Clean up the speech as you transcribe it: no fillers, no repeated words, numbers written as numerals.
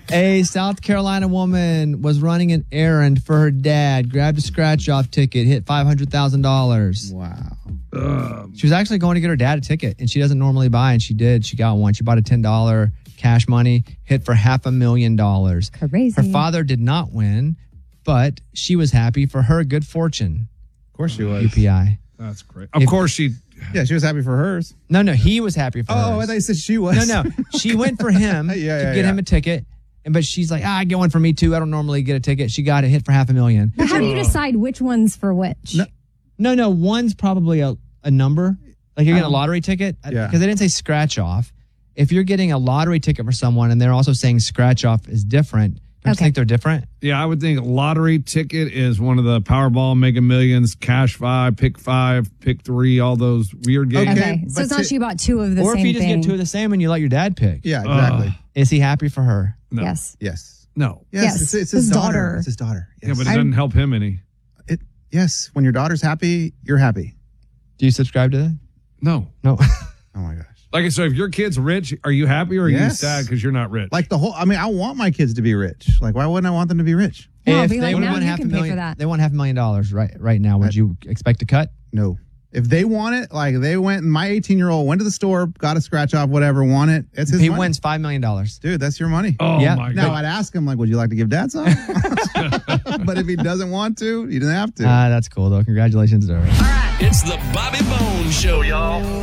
A South Carolina woman was running an errand for her dad, grabbed a scratch-off ticket, hit $500,000. Wow. She was actually going to get her dad a ticket, and she doesn't normally buy, and she did. She got one. She bought a $10 cash money, hit for $500,000. Crazy. Her father did not win, but she was happy for her good fortune. Of course she was. UPI. That's great. Of course she... Yeah, she was happy for hers. No, he was happy for hers. Oh, I thought you said she was. No. She went for him to get him a ticket. But she's like, I get one for me too. I don't normally get a ticket. She got it, hit for $500,000. But how do you decide which one's for which? No. One's probably a number. Like you're getting a lottery ticket. Because they didn't say scratch off. If you're getting a lottery ticket for someone and they're also saying scratch off is different, don't you think they're different? Yeah, I would think lottery ticket is one of the Powerball, Mega Millions, Cash 5, Pick 5, Pick 3, all those weird games. Okay, so it's not she bought two of the same thing. Or if you just get two of the same and you let your dad pick. Yeah, exactly. Is he happy for her? No. Yes. No. Yes. It's his daughter. It's his daughter. Yes. Yeah, but it doesn't help him any. Yes, when your daughter's happy, you're happy. Do you subscribe to that? No. No. Oh my gosh. Like, so if your kid's rich, are you happy or are you sad because you're not rich? Like I want my kids to be rich. Like, why wouldn't I want them to be rich? No, If be like, they now won you half a can pay million, for that. they won $500,000 right now. Would you expect a cut? No. If they want it, like my 18-year-old went to the store, got a scratch off, whatever, won it. It's his He money. wins $5 million. Dude, that's your money. Oh, Yeah. my Now, God. I'd ask him, like, would you like to give dad some? But if he doesn't want to, he doesn't have to. That's cool, though. Congratulations to her. It's the Bobby Bones Show, y'all.